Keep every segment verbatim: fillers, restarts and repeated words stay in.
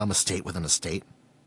a state within a state?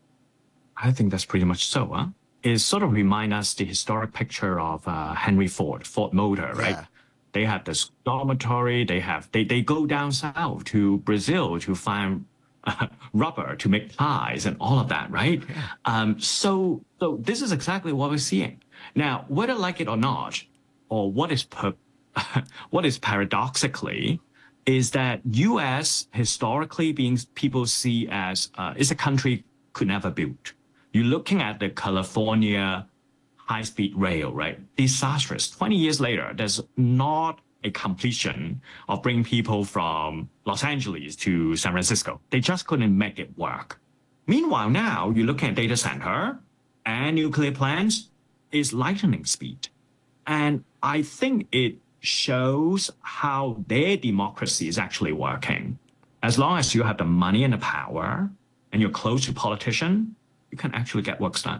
I think that's pretty much so. Huh? It sort of reminds us the historic picture of uh, Henry Ford, Ford Motor, right? Yeah. They have this dormitory. They have they they go down south to Brazil to find uh, rubber to make ties and all of that, right? Yeah. Um, so so this is exactly what we're seeing now. Whether like it or not, or what is per, what is paradoxically is that U S historically being people see as uh, is a country could never build. You're looking at the California high-speed rail, right? Disastrous. twenty years later, there's not a completion of bringing people from Los Angeles to San Francisco. They just couldn't make it work. Meanwhile, now you're looking at data center and nuclear plants is lightning speed. And I think it shows how their democracy is actually working. As long as you have the money and the power and you're close to politician, you can actually get work done.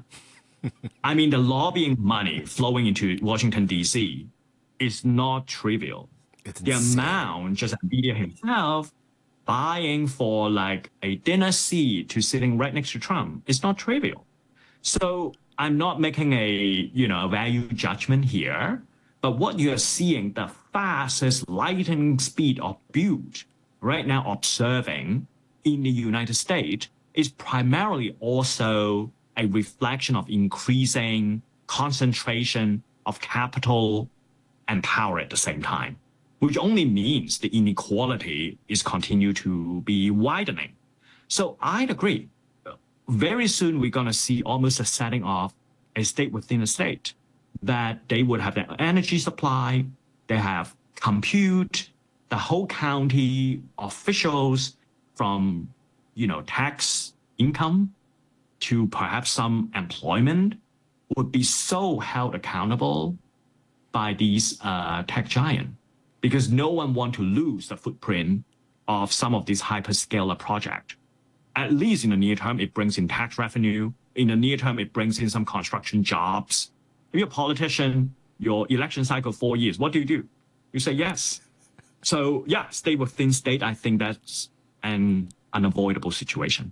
I mean, the lobbying money flowing into Washington, D C is not trivial. It's The insane. amount just Nvidia himself buying for like a dinner seat to sitting right next to Trump is not trivial. So I'm not making a, you know, a value judgment here, but what you're seeing, the fastest lightning speed of build right now observing in the United States is primarily also a reflection of increasing concentration of capital and power at the same time, which only means the inequality is continue to be widening. So I'd agree. Very soon we're going to see almost a setting of a state within a state that they would have their energy supply, they have compute, the whole county officials from, you know, tax income to perhaps some employment would be so held accountable by these uh, tech giants because no one want to lose the footprint of some of these hyperscaler projects. At least in the near term, it brings in tax revenue. In the near term, it brings in some construction jobs. If you're a politician, your election cycle four years, what do you do? You say yes. So yeah, stay within state. I think that's an unavoidable situation.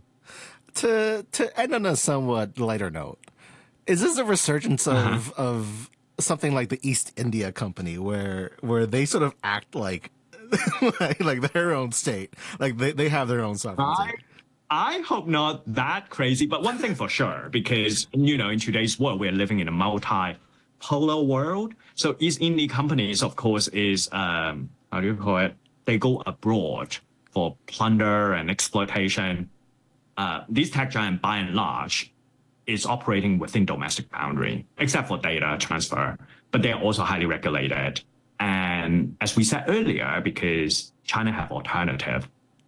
To to end on a somewhat lighter note, is this a resurgence of uh-huh. of something like the East India Company, where where they sort of act like like, like their own state, like they, they have their own sovereignty? I, I hope not that crazy, but one thing for sure, because you know in today's world we're living in a multi-polar world. So East India companies, of course, is um, how do you call it? They go abroad for plunder and exploitation. Uh, these tech giants, by and large, is operating within domestic boundary, except for data transfer, but they're also highly regulated. And as we said earlier, because China have alternative,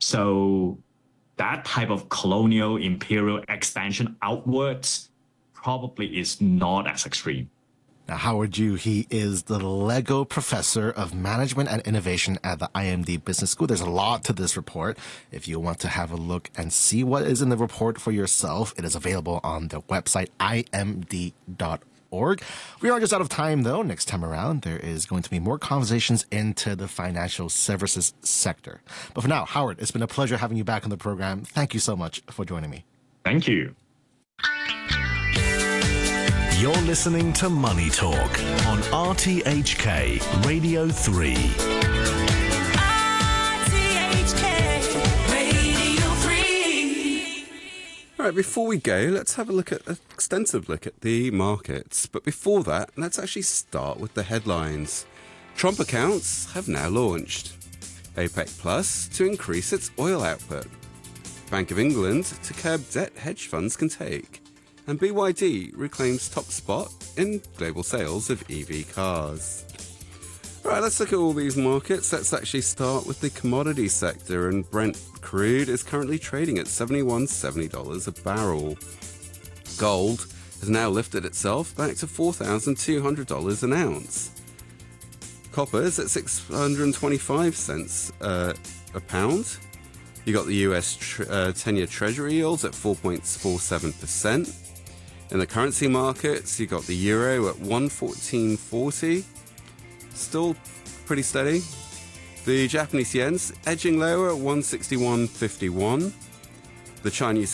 so that type of colonial imperial expansion outwards probably is not as extreme. Now, Howard Yu, he is the Lego Professor of Management and Innovation at the I M D Business School. There's a lot to this report. If you want to have a look and see what is in the report for yourself, it is available on the website I M D dot org. We are just out of time, though. Next time around, there is going to be more conversations into the financial services sector. But for now, Howard, it's been a pleasure having you back on the program. Thank you so much for joining me. Thank you. You're listening to Money Talk on R T H K Radio three. R T H K Radio three. All right, before we go, let's have a look at an extensive look at the markets. But before that, let's actually start with the headlines. Trump accounts have now launched. OPEC Plus to increase its oil output. Bank of England to curb debt hedge funds can take. And B Y D reclaims top spot in global sales of E V cars. All right, let's look at all these markets. Let's actually start with the commodity sector, and Brent crude is currently trading at seventy-one seventy dollars a barrel. Gold has now lifted itself back to four thousand two hundred dollars an ounce. Copper is at six hundred twenty-five cents uh, a pound. You got the U S tr- uh, ten-year Treasury yields at four point four seven percent. In the currency markets, you got the euro at one fourteen forty, still pretty steady. The Japanese yen's edging lower at one sixty-one fifty-one. the Chinese